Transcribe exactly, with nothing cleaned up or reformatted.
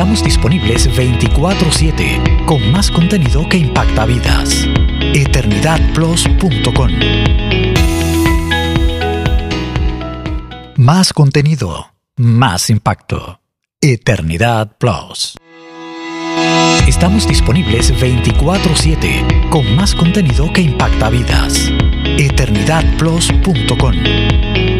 Estamos disponibles veinticuatro siete con más contenido que impacta vidas. eternidad plus punto com. Más contenido, más impacto. Eternidad Plus. Estamos disponibles veinticuatro siete con más contenido que impacta vidas. eternidad plus punto com.